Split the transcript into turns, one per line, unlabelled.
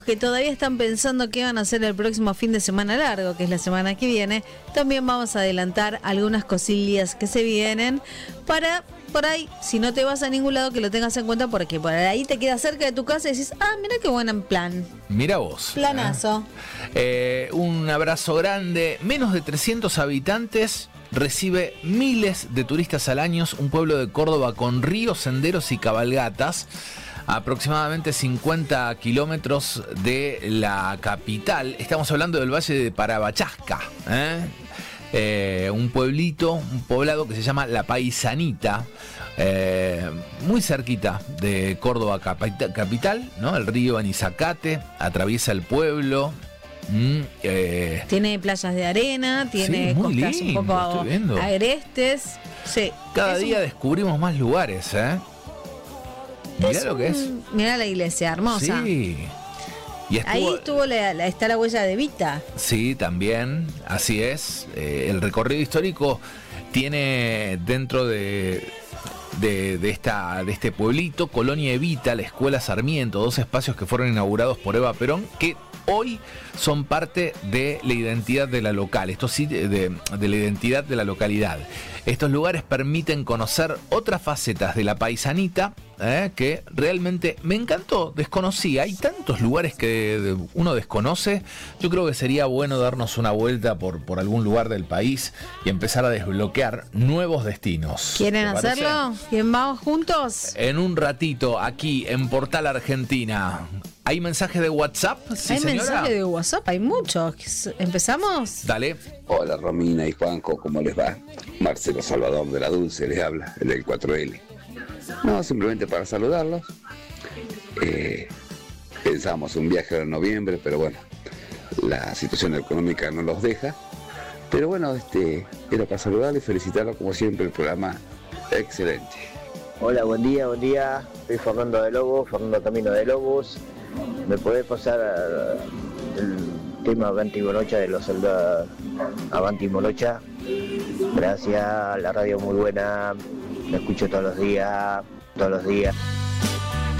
que todavía están pensando qué van a hacer el próximo fin de semana largo, que es la semana que viene, también vamos a adelantar algunas cosillas que se vienen para, por ahí, si no te vas a ningún lado, que lo tengas en cuenta, porque por ahí te quedas cerca de tu casa y decís, mira qué buen plan.
Mira vos.
Planazo.
Un abrazo grande. Menos de 300 habitantes, recibe miles de turistas al año, un pueblo de Córdoba con ríos, senderos y cabalgatas. Aproximadamente 50 kilómetros de la capital. Estamos hablando del Valle de Parabachasca, un pueblito, un poblado que se llama La Paisanita, muy cerquita de Córdoba capital, ¿no? El río Anizacate atraviesa el pueblo.
Tiene playas de arena, tiene costas lindo, un poco agrestes. Sí.
Cada día descubrimos más lugares, Mirá lo que es.
Mirá la iglesia, hermosa.
Sí. Y
ahí está la huella de Evita.
Sí, también, así es. El recorrido histórico tiene dentro de este pueblito, Colonia Evita, la Escuela Sarmiento, 2 espacios que fueron inaugurados por Eva Perón, que hoy son parte de la identidad de la local, esto sí, de la identidad de la localidad. Estos lugares permiten conocer otras facetas de la paisanita, que realmente me encantó, desconocí. Hay tantos lugares que uno desconoce. Yo creo que sería bueno darnos una vuelta por algún lugar del país y empezar a desbloquear nuevos destinos.
¿Quieren hacerlo? ¿Quién vamos juntos?
En un ratito, aquí en Portal Argentina. ¿Hay mensaje de WhatsApp? Sí,
hay
señora.
Mensaje de WhatsApp, hay muchos. ¿Empezamos?
Dale.
Hola Romina y Juanjo, ¿cómo les va? Marcelo Salvador de la Dulce les habla, el del 4L. No, simplemente para saludarlos. Pensamos un viaje en noviembre, pero bueno, la situación económica no los deja. Pero bueno, era para saludarles y felicitarlos como siempre, el programa excelente.
Hola, buen día. Soy Fernando de Lobos, Fernando Camino de Lobos. ¿Me podés pasar el tema Avanti Morocha de los soldados Avanti Morocha? Gracias, la radio muy buena, la escucho todos los días.